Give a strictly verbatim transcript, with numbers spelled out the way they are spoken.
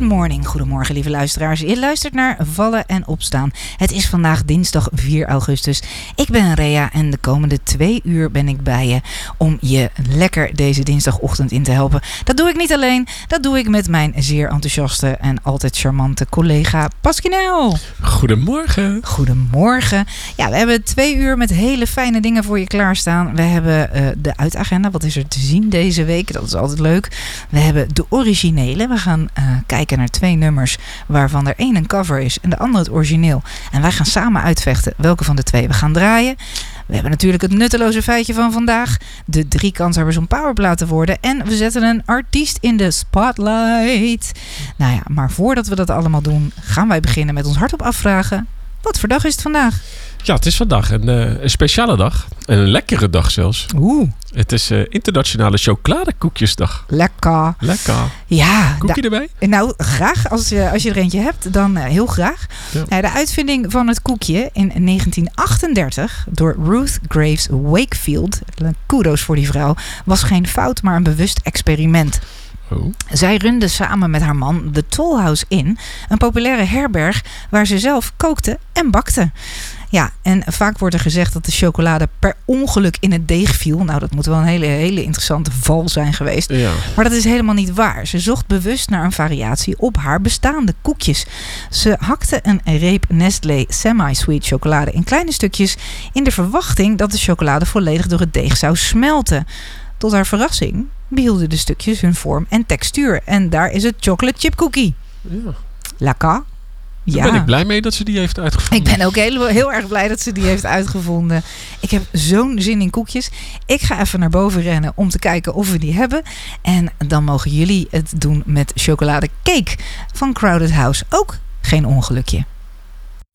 morning, goedemorgen lieve luisteraars. Je luistert naar Vallen en Opstaan. Het is vandaag dinsdag vier augustus. Ik ben Rea en de komende twee uur ben ik bij je om je lekker deze dinsdagochtend in te helpen. Dat doe ik niet alleen, dat doe ik met mijn zeer enthousiaste en altijd charmante collega Pasquinel. Goedemorgen. Goedemorgen. Ja, we hebben twee uur met hele fijne dingen voor je klaarstaan. We hebben uh, de uitagenda, wat is er te zien deze week? Dat is altijd leuk. We hebben de originele. We gaan uh, kijken naar twee nummers waarvan er één een cover is en de andere het origineel. En wij gaan samen uitvechten welke van de twee we gaan draaien. We hebben natuurlijk het nutteloze feitje van vandaag. De drie kanshebbers om powerplaat te worden. En we zetten een artiest in de spotlight. Nou ja, maar voordat we dat allemaal doen, gaan wij beginnen met ons hardop afvragen. Wat voor dag is het vandaag? Ja, het is vandaag een, uh, een speciale dag. En een lekkere dag zelfs. Oeh. Het is uh, internationale chocoladekoekjesdag. Lekker. Lekker. Ja. Koekje da- erbij? Nou, graag. Als je, als je er eentje hebt, dan uh, heel graag. Ja. Nou, de uitvinding van het koekje in negentien achtendertig door Ruth Graves Wakefield, kudos voor die vrouw, was geen fout, maar een bewust experiment. Oh. Zij runde samen met haar man de Toll House Inn, een populaire herberg waar ze zelf kookte en bakte. Ja, en vaak wordt er gezegd dat de chocolade per ongeluk in het deeg viel. Nou, dat moet wel een hele, hele interessante val zijn geweest. Ja. Maar dat is helemaal niet waar. Ze zocht bewust naar een variatie op haar bestaande koekjes. Ze hakte een reep Nestlé semi-sweet chocolade in kleine stukjes in de verwachting dat de chocolade volledig door het deeg zou smelten. Tot haar verrassing behielden de stukjes hun vorm en textuur. En daar is het chocolate chip cookie. Ja. Lekker. Daar Ja. ben ik blij mee dat ze die heeft uitgevonden. Ik ben ook heel, heel erg blij dat ze die heeft uitgevonden. Ik heb zo'n zin in koekjes. Ik ga even naar boven rennen om te kijken of we die hebben. En dan mogen jullie het doen met chocoladecake van Crowded House. Ook geen ongelukje.